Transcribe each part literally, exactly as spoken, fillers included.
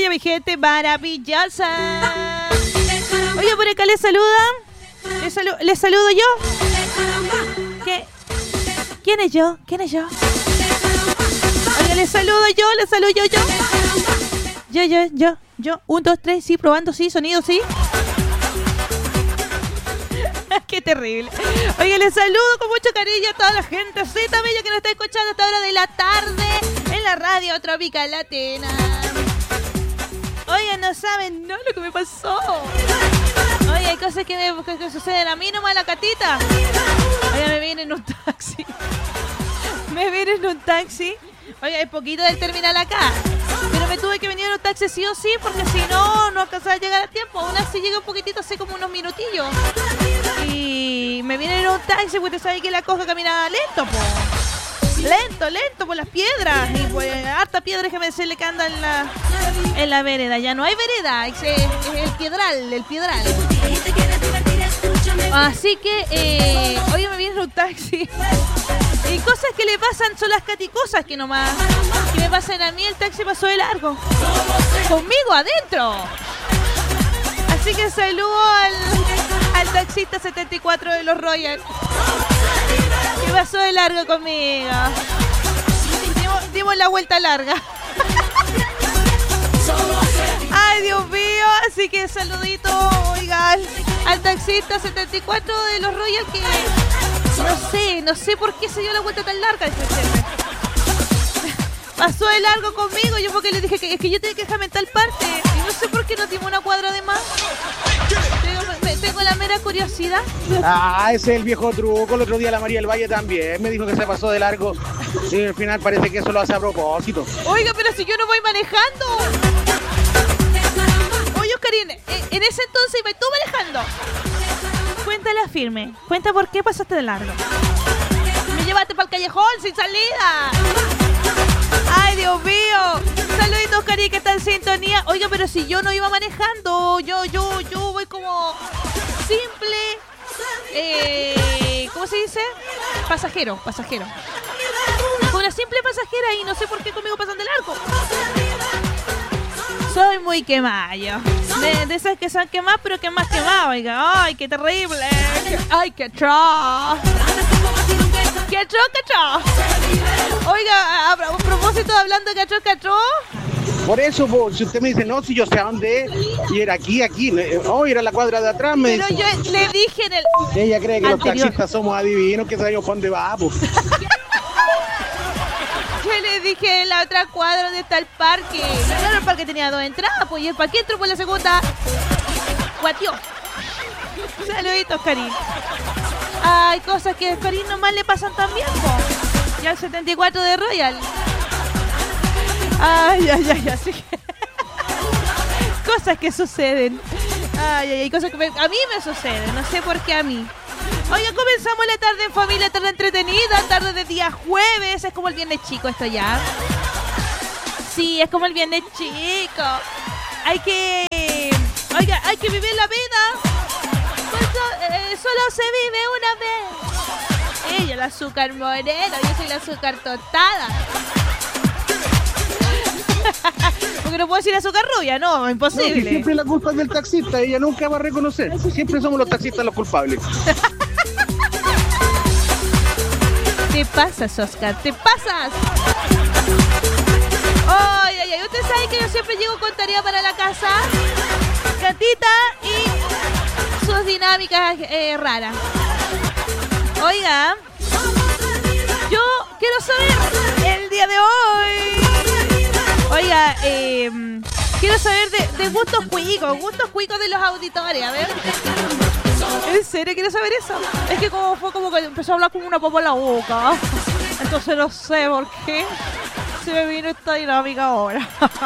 mi gente maravillosa. Oye, por acá les saludan. Les, salu les saludo yo. ¿Qué? ¿Quién es yo? ¿Quién es yo? Oye, les saludo yo, les saludo yo, yo. Yo, yo, yo, yo. Un, dos, tres, sí, probando, sí, sonido, sí. Qué terrible. Oye, les saludo con mucho cariño a toda la gente cita bella que nos está escuchando a esta hora de la tarde en la radio Tropical Latina. Oye, no saben, no, lo que me pasó. Oye, hay cosas que me que, que suceden a mí nomás, la catita. Oye, me viene en un taxi. Me viene en un taxi. Oye, es poquito del terminal acá. Pero me tuve que venir en un taxi sí o sí, porque si no, no alcanzaba a llegar a tiempo. Aún así llegué un poquitito, así como unos minutillos. Y me viene en un taxi, porque sabe que la coja caminaba lento, po. Lento, lento, por las piedras. Y pues harta piedra, déjame decirle que anda en la, en la vereda. Ya no hay vereda, es, es el piedral, el piedral. Así que, eh, hoy me viene en un taxi. Y cosas que le pasan son las caticosas que nomás que me pasan a mí. El taxi pasó de largo conmigo adentro. Así que saludo al, al taxista setenta y cuatro de los Royal que pasó de largo conmigo. Dimos, dimos la vuelta larga. Ay, Dios mío. Así que saludito, oigan, al taxista setenta y cuatro de los Royal que no sé, no sé por qué se dio la vuelta tan larga. Pasó de largo conmigo, yo porque le dije que es que yo tenía que dejarme en tal parte. Y no sé por qué no dimos una cuadra de más. Tengo, tengo la mera curiosidad. Ah, ese es el viejo truco. El otro día la María del Valle también me dijo que se pasó de largo. Y al final parece que eso lo hace a propósito. Oiga, pero si yo no voy manejando. Oye, Oscarín, en ese entonces iba tú manejando. Cuéntala firme. Cuenta por qué pasaste de largo. Me llevaste para el callejón sin salida. Ay, Dios mío. Saluditos, Cari, que está en sintonía. Oiga, pero si yo no iba manejando, yo, yo, yo voy como simple, eh, ¿cómo se dice? Pasajero, pasajero. Como una simple pasajera y no sé por qué conmigo pasan de largo. Soy muy quemayo. De, de esas que son quemadas, pero que más quemadas, oiga. Ay, qué terrible. Ay, qué tro. Qué tro, qué tro. Oiga, a, a propósito, hablando de qué tro, qué tro. Por eso, po, si usted me dice, no, si yo sé a dónde es, y era aquí, aquí, oh, era la cuadra de atrás, me pero dice. Pero yo le dije en el... Ella cree que anterior. Los taxistas somos adivinos, que sabemos para dónde va, po. Yo le dije en la otra cuadra donde está el parque. Claro, el parque tenía dos entradas, pues, y el parque entró por la segunda. Guatió. Saluditos, Karim. Hay cosas que a Karim nomás le pasan también, po. Y al setenta y cuatro de Royal. Ay, ay, ay, así que... cosas que suceden. Ay, ay, ay, cosas que me... a mí me suceden, no sé por qué a mí. Oiga, comenzamos la tarde en familia, tarde entretenida, tarde de día jueves. Es como el viernes chico esto ya. Sí, es como el viernes chico. Hay que... Oiga, hay que vivir la vida. Pues, eh, solo se vive una vez. Ella, el azúcar moreno, yo soy el azúcar tostada. Porque no puedo decir azúcar rubia, no, imposible. No, siempre la culpa es del taxista, ella nunca va a reconocer. Siempre somos los taxistas los culpables. Te pasas, Oscar, te pasas. Ay, ay, ay, usted sabe que yo siempre llego con tarea para la casa. Gatita y sus dinámicas eh, raras. Oiga, yo quiero saber el día de hoy. Oiga, eh, quiero saber de, de gustos cuicos, gustos cuicos de los auditores, a ver. ¿En serio quiero saber eso? Es que como fue como que empezó a hablar con una papa en la boca. Entonces no sé por qué se me vino esta dinámica ahora.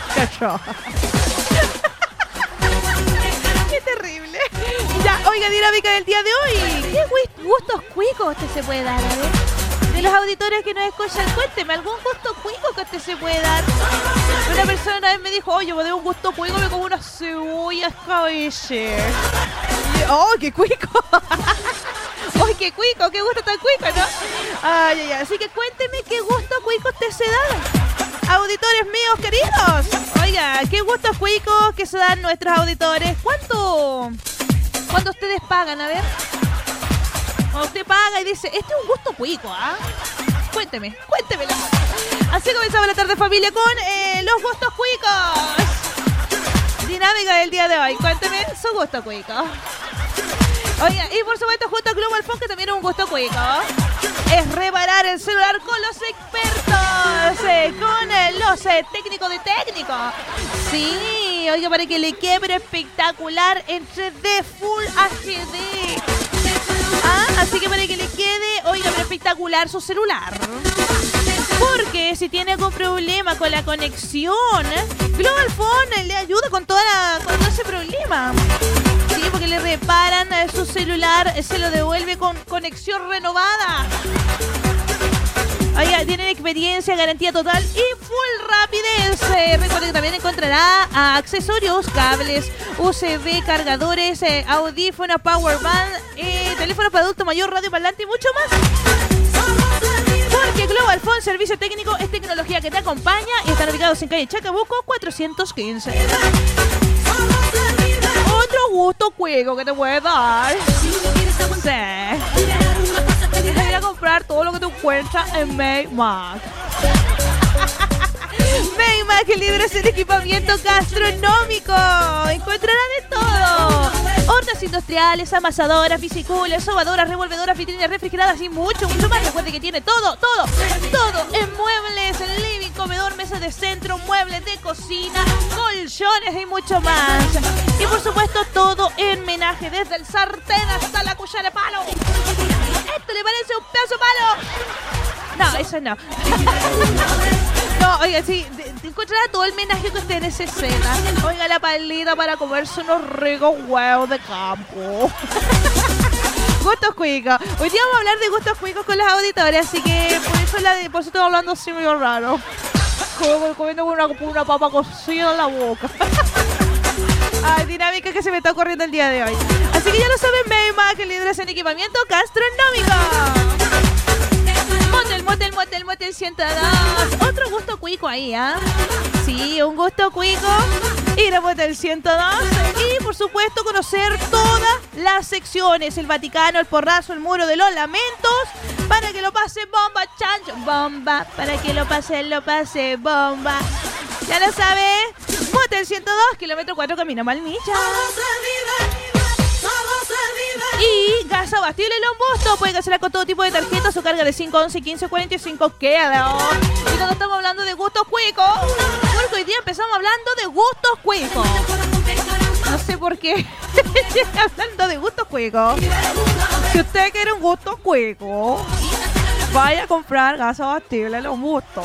Qué terrible. Ya, oiga, dinámica del día de hoy. ¿Qué gustos cuicos usted se puede dar, a ver? De los auditores que nos escuchan, cuénteme algún gusto cuico que usted se puede dar. Una persona una vez me dijo, oye, me doy un gusto cuico, me como unas cebollas cabelleras. ¡Oh, qué cuico! ¡Oh, qué cuico! ¡Qué gusto tan cuico!, ¿no? Ay, ay, ay. Así que cuénteme qué gusto cuico usted se da. Auditores míos queridos. Oiga, qué gustos cuicos que se dan nuestros auditores. ¿Cuánto, cuánto ustedes pagan? A ver. Cuando usted paga y dice, este es un gusto cuico, ¿ah? Cuénteme, cuéntemelo. Así comenzamos la tarde familia con eh, los gustos cuicos. Dinámica del día de hoy. Cuénteme su gusto cuico. Oiga, y por supuesto junto a Global Phone, que también es un gusto cuico, es reparar el celular con los expertos, eh, con eh, los eh, técnicos de técnicos. Sí, oiga, para que le quede pero espectacular en tres D Full H D. Ah, así que para que le quede, oiga, pero espectacular su celular. Porque si tiene algún problema con la conexión, Global Phone le ayuda con, toda la, con todo ese problema. Sí, porque le reparan su celular, se lo devuelve con conexión renovada. Oiga, tienen experiencia, garantía total y full rapidez. Eh, recuerden que también encontrará accesorios, cables, U S B, cargadores, eh, audífonos, power band, eh, teléfonos para adulto mayor, radio parlante y mucho más. Porque Global Phone Servicio Técnico es tecnología que te acompaña y están ubicados en calle Chacabuco cuatrocientos quince. Otro gusto juego que te puede dar. Sí. Ir a comprar todo lo que te encuentras en Maymac. Maymac, el líder en equipamiento gastronómico. Encontrará de todo. Hortas industriales, amasadoras, bicicletas, sobadoras, revolvedoras, vitrinas refrigeradas y mucho, mucho más. Recuerde que tiene todo, todo, todo en muebles, en living, comedor, mesas de centro, muebles de cocina, colchones y mucho más. Y por supuesto todo en menaje, desde el sartén hasta la cuchara de palo. ¿Esto le parece un pedazo de palo? No, eso no. No, oiga, sí, encontrará todo el menaje que usted necesita. Oiga, la palita para comerse unos ricos huevos de campo. Gustos cuicos. Hoy día vamos a hablar de gustos cuicos con los auditores, así que por eso, la de, por eso estoy hablando así medio raro. Como comiendo una, una papa cocida en la boca. Ay, dinámica que se me está ocurriendo el día de hoy. Así que ya lo saben, Maymac, el líder en equipamiento gastronómico. Motel, motel, motel, motel ciento dos. Otro gusto cuico ahí, ¿ah? ¿eh? Sí, un gusto cuico. Ir a Motel ciento dos. Y, por supuesto, conocer todas las secciones. El Vaticano, el Porrazo, el Muro de los Lamentos. Para que lo pase bomba, chancho. Bomba. Para que lo pase, lo pase bomba. Ya lo sabe. Motel ciento dos, kilómetro cuatro, camino Malmilla. Y gas abastible Lombusto. Puede cancelar con todo tipo de tarjetas. Su carga de cinco, once, quince, cuarenta y cinco queda. Y cuando estamos hablando de gustos cuicos, porque hoy día empezamos hablando de gustos cuicos. No sé por qué. Hablando de gustos cuicos. Si usted quiere un gusto cuico, vaya a comprar gas abastible Lombusto.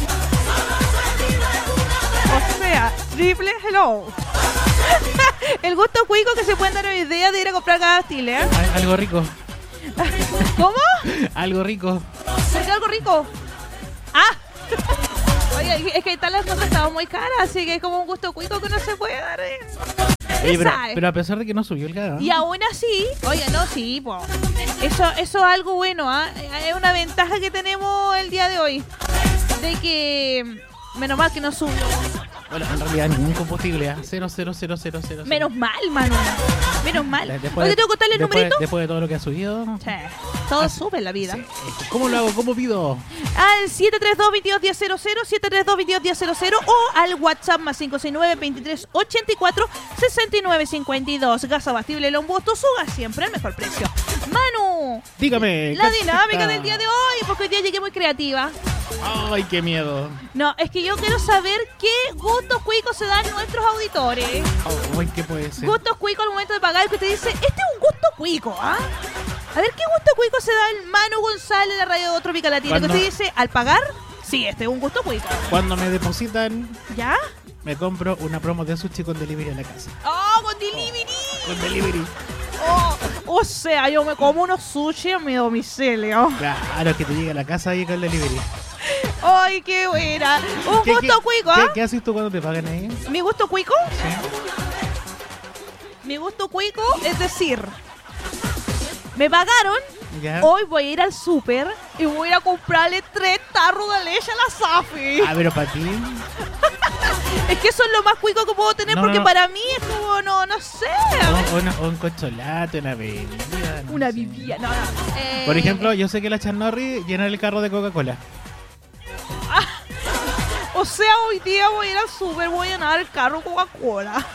O sea, triple hello. El gusto cuico que se pueden dar una idea de ir a comprar gas abastible, ¿eh? Algo rico. ¿Cómo? Algo rico. ¿Es algo rico? Ah. Oye, es que tal las cosas estaban muy caras, así que es como un gusto cuico que no se puede dar. ¿eh? Oye, pero, pero a pesar de que no subió el gas. Y aún así, oye, no, sí, po. Eso, eso es algo bueno, ¿ah? ¿eh? Es una ventaja que tenemos el día de hoy. De que, menos mal que no subió. Bueno, en realidad ningún combustible, ¿eh? cero, cero, cero, cero, cero. Menos mal, mano. Menos mal. Después, ¿Oye, tengo que contarle el después, numerito? Después de todo lo que ha subido. Sí, todo ah, sube en la vida. Sí. ¿Cómo lo hago? ¿Cómo pido? Al siete tres dos, veintidós diez cero cero, siete tres dos, veintidós diez cero cero o al WhatsApp más cinco seis nueve, veintitrés ochenta y cuatro, sesenta y nueve cincuenta y dos. Gas abastible Lombusto, su gas siempre al mejor precio. Manu, dígame. La dinámica está del día de hoy, porque hoy día llegué muy creativa. Ay, qué miedo. No, es que yo quiero saber qué gustos cuicos se dan nuestros auditores. Oh, ¿qué puede ser? Gustos cuicos al momento de pagar, que te dice, este es un gusto cuico, ¿ah? A ver, ¿qué gusto cuico se da el Manu González de la radio Tropical Latina? Que te dice, al pagar, sí, este es un gusto cuico. Cuando me depositan, ¿ya? Me compro una promo de sushi con delivery en la casa. ¡Oh, con delivery! Oh, con delivery. Oh, o sea, yo me como unos sushi en mi domicilio. Claro, que te llegue a la casa y con el delivery. ¡Ay, qué buena! Un ¿Qué, gusto qué, cuico, ¿ah? ¿qué, ¿Qué haces tú cuando te pagan ahí? ¿Mi gusto cuico? Sí. Mi gusto cuico, es decir, me pagaron, ¿ya? Hoy voy a ir al súper y voy a ir a comprarle tres tarros de leche a la Safi. Ah, pero para ti. Es que que eso es lo más cuico que puedo tener, No, porque no. para mí es como, no, no sé. O, una- o un cocholate, una bebida. no Una sé. vivía, no, no. Eh, Por ejemplo, yo sé que la Chan Norris llena el carro de Coca-Cola. O sea, hoy día voy a ir al súper, voy a llenar el carro Coca-Cola.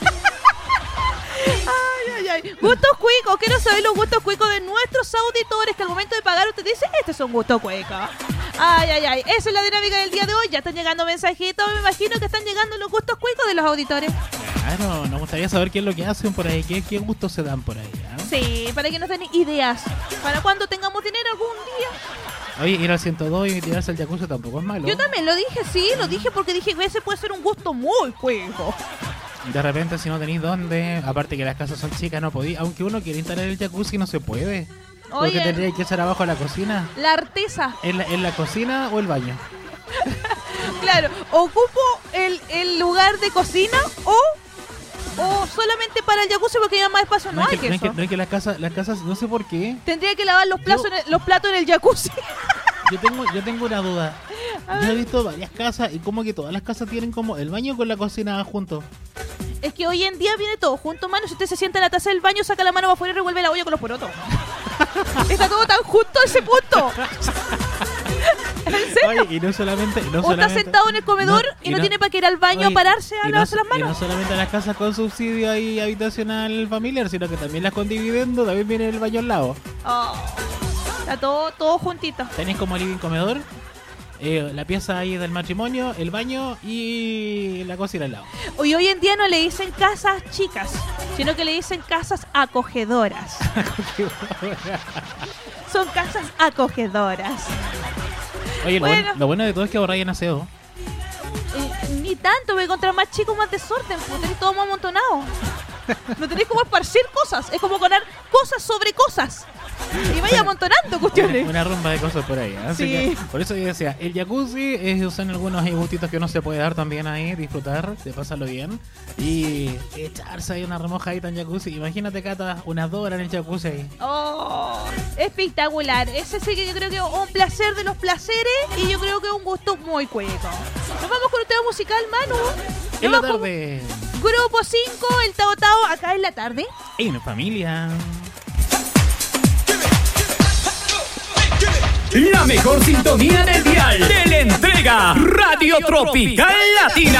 Ay, ay, ay. Gustos cuicos. Quiero saber los gustos cuicos de nuestros auditores, que al momento de pagar usted dice, este es un gusto cuico. Ay, ay, ay. Esa es la dinámica del día de hoy. Ya están llegando mensajitos. Me imagino que están llegando los gustos cuicos de los auditores. Claro, nos gustaría saber qué es lo que hacen por ahí, qué, qué gustos se dan por ahí. ¿Ah? Sí, para que nos den ideas. Para cuando tengamos dinero algún día. Oye, ir al ciento dos y tirarse al jacuzzi tampoco es malo. Yo también lo dije, sí, lo dije porque dije que ese puede ser un gusto muy cuico. De repente, si no tenéis dónde, aparte que las casas son chicas, no podéis. Aunque uno quiera instalar el jacuzzi, no se puede. Porque Oye. tendría que ser abajo de la cocina. La artesa. ¿En la, en la cocina o el baño? Claro, ocupo el, el lugar de cocina o, o solamente para el jacuzzi porque ya más espacio no, es hay que, que no es que, eso. no es que las casas, las casas, no sé por qué. Tendría que lavar los platos, en el, los platos en el jacuzzi. Yo tengo, yo tengo una duda. Yo he visto varias casas y como que todas las casas tienen como el baño con la cocina juntos. Es que hoy en día viene todo junto, mano. Si usted se sienta en la taza del baño, saca la mano para afuera y revuelve la olla con los porotos. Está todo tan justo a ese punto. ¿En serio? Oye, y no solamente. No O está solamente- sentado en el comedor y no, tiene para que ir al baño oye, a pararse a y no lavarse so- las manos. Y no solamente las casas con subsidio ahí habitacional familiar, sino que también las con dividendo, también viene el baño al lado. Oh, está todo, todo juntito. Tenéis como living comedor, eh, la pieza ahí del matrimonio, el baño y la cocina al lado. Hoy, hoy en día no le dicen casas chicas, sino que le dicen casas acogedoras. Son casas acogedoras. Oye, lo, Bueno. bueno, lo bueno de todo es que ahorráis en aseo. Eh, ni tanto, voy a encontrar más chicos, más desorden, pues tenéis todo más amontonado. No tenéis como esparcir cosas, es como poner cosas sobre cosas. Y vaya amontonando Una, cuestiones. una rumba de cosas por ahí. Así Sí. que, por eso yo decía, el jacuzzi es, son algunos ahí gustitos que uno se puede dar también ahí, disfrutar, de pasarlo bien. Y echarse ahí una remojadita en jacuzzi. Imagínate, Cata, unas dos horas en el jacuzzi ahí. Oh, espectacular. Ese sí que yo creo que es un placer de los placeres y yo creo que es un gusto muy cueco. Nos vamos con un tema musical, Manu. Nos En la vamos con tarde, Grupo cinco, el Tao Tao, acá en la tarde. en familia. La mejor sintonía del dial. Te la entrega Radio Tropical Latina.